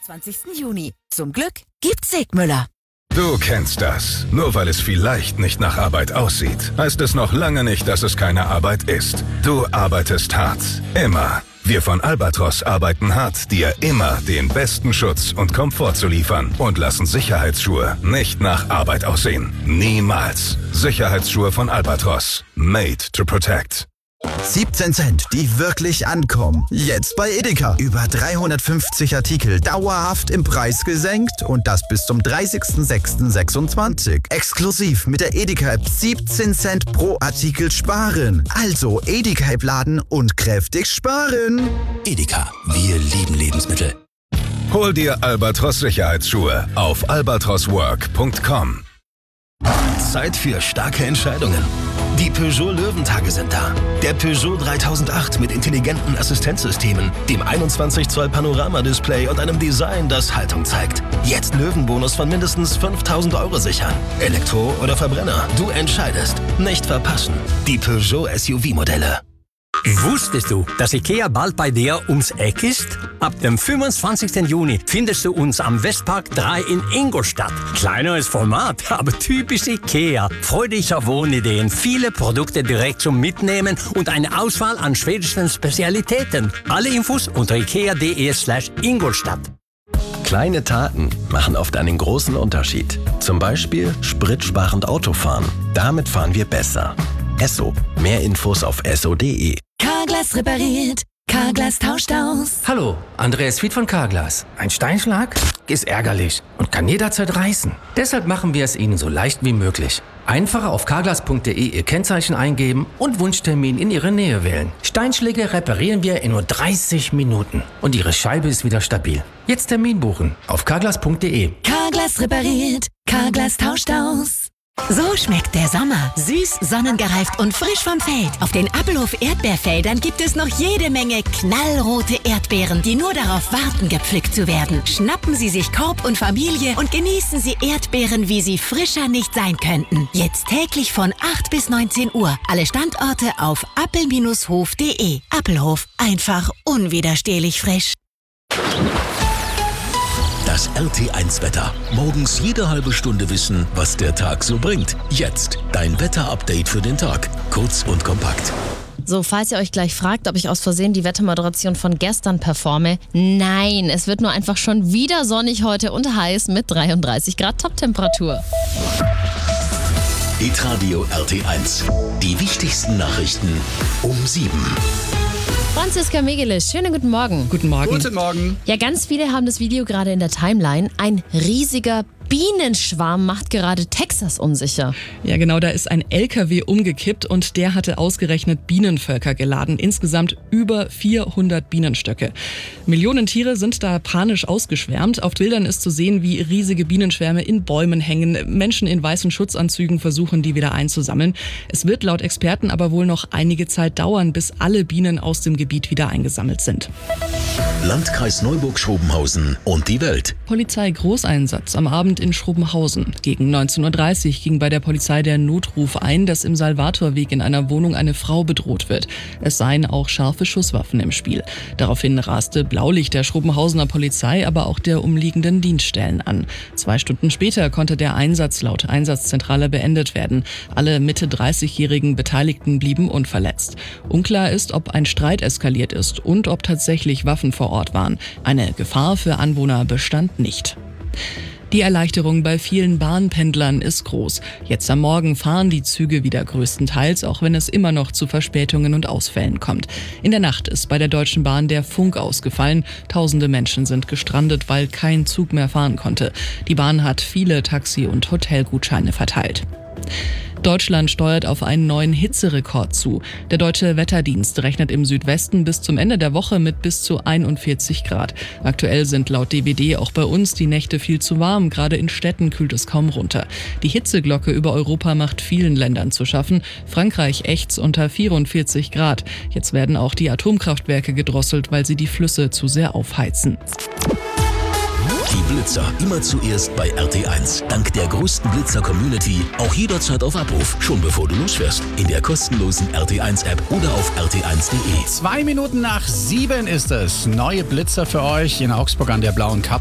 28. Juni. Zum Glück gibt's Segmüller. Du kennst das. Nur weil es vielleicht nicht nach Arbeit aussieht, heißt es noch lange nicht, dass es keine Arbeit ist. Du arbeitest hart. Immer. Wir von Albatros arbeiten hart, dir immer den besten Schutz und Komfort zu liefern und lassen Sicherheitsschuhe nicht nach Arbeit aussehen. Niemals. Sicherheitsschuhe von Albatros. Made to protect. 17 Cent, die wirklich ankommen. Jetzt bei Edeka. Über 350 Artikel dauerhaft im Preis gesenkt und das bis zum 30.06.26. Exklusiv mit der Edeka-App 17 Cent pro Artikel sparen. Also Edeka-App laden und kräftig sparen. Edeka, wir lieben Lebensmittel. Hol dir Albatros Sicherheitsschuhe auf albatroswork.com. Zeit für starke Entscheidungen. Die Peugeot Löwentage sind da. Der Peugeot 3008 mit intelligenten Assistenzsystemen, dem 21 Zoll Panoramadisplay und einem Design, das Haltung zeigt. Jetzt Löwenbonus von mindestens 5.000 € sichern. Elektro oder Verbrenner, du entscheidest. Nicht verpassen. Die Peugeot SUV-Modelle. Wusstest du, dass IKEA bald bei dir ums Eck ist? Ab dem 25. Juni findest du uns am Westpark 3 in Ingolstadt. Kleineres Format, aber typisch IKEA. Freu dich auf Wohnideen, viele Produkte direkt zum Mitnehmen und eine Auswahl an schwedischen Spezialitäten. Alle Infos unter ikea.de/Ingolstadt. Kleine Taten machen oft einen großen Unterschied. Zum Beispiel spritsparend Autofahren. Damit fahren wir besser. Esso. Mehr Infos auf esso.de. Carglass repariert. Carglass tauscht aus. Hallo, Andreas Fied von Carglass. Ein Steinschlag ist ärgerlich und kann jederzeit reißen. Deshalb machen wir es Ihnen so leicht wie möglich. Einfach auf carglass.de Ihr Kennzeichen eingeben und Wunschtermin in Ihre Nähe wählen. Steinschläge reparieren wir in nur 30 Minuten und Ihre Scheibe ist wieder stabil. Jetzt Termin buchen auf carglass.de. Carglass repariert. Carglass tauscht aus. So schmeckt der Sommer. Süß, sonnengereift und frisch vom Feld. Auf den Appelhof Erdbeerfeldern gibt es noch jede Menge knallrote Erdbeeren, die nur darauf warten, gepflückt zu werden. Schnappen Sie sich Korb und Familie und genießen Sie Erdbeeren, wie sie frischer nicht sein könnten. Jetzt täglich von 8 bis 19 Uhr. Alle Standorte auf appel-hof.de. Appelhof, einfach unwiderstehlich frisch. Das RT1-Wetter. Morgens jede halbe Stunde wissen, was der Tag so bringt. Jetzt dein Wetter-Update für den Tag. Kurz und kompakt. So, falls ihr euch gleich fragt, ob ich aus Versehen die Wettermoderation von gestern performe. Nein, es wird nur einfach schon wieder sonnig heute und heiß mit 33 Grad Toptemperatur. Hitradio RT1. Die wichtigsten Nachrichten um 7. Franziska Megelisch, schönen guten Morgen. Guten Morgen. Guten Morgen. Ja, ganz viele haben das Video gerade in der Timeline. Ein riesiger Bienenschwarm macht gerade Texas unsicher. Ja, genau, da ist ein LKW umgekippt und der hatte ausgerechnet Bienenvölker geladen. Insgesamt über 400 Bienenstöcke. Millionen Tiere sind da panisch ausgeschwärmt. Auf Bildern ist zu sehen, wie riesige Bienenschwärme in Bäumen hängen. Menschen in weißen Schutzanzügen versuchen, die wieder einzusammeln. Es wird laut Experten aber wohl noch einige Zeit dauern, bis alle Bienen aus dem Gebiet wieder eingesammelt sind. Landkreis Neuburg-Schrobenhausen und die Welt. Polizei-Großeinsatz am Abend in Schrobenhausen. Gegen 19.30 Uhr ging bei der Polizei der Notruf ein, dass im Salvatorweg in einer Wohnung eine Frau bedroht wird. Es seien auch scharfe Schusswaffen im Spiel. Daraufhin raste Blaulicht der Schrobenhausener Polizei, aber auch der umliegenden Dienststellen an. 2 Stunden später konnte der Einsatz laut Einsatzzentrale beendet werden. Alle Mitte-30-jährigen Beteiligten blieben unverletzt. Unklar ist, ob ein Streit eskaliert ist und ob tatsächlich Waffen vor Ort waren. Eine Gefahr für Anwohner bestand nicht. Die Erleichterung bei vielen Bahnpendlern ist groß. Jetzt am Morgen fahren die Züge wieder größtenteils, auch wenn es immer noch zu Verspätungen und Ausfällen kommt. In der Nacht ist bei der Deutschen Bahn der Funk ausgefallen. Tausende Menschen sind gestrandet, weil kein Zug mehr fahren konnte. Die Bahn hat viele Taxi- und Hotelgutscheine verteilt. Deutschland steuert auf einen neuen Hitzerekord zu. Der Deutsche Wetterdienst rechnet im Südwesten bis zum Ende der Woche mit bis zu 41 Grad. Aktuell sind laut DWD auch bei uns die Nächte viel zu warm. Gerade in Städten kühlt es kaum runter. Die Hitzeglocke über Europa macht vielen Ländern zu schaffen. Frankreich ächzt unter 44 Grad. Jetzt werden auch die Atomkraftwerke gedrosselt, weil sie die Flüsse zu sehr aufheizen. Die Blitzer immer zuerst bei RT1. Dank der größten Blitzer-Community auch jederzeit auf Abruf. Schon bevor du losfährst. In der kostenlosen RT1-App oder auf rt1.de. 2 Minuten nach 7 ist es. Neue Blitzer für euch in Augsburg an der Blauen Kapelle.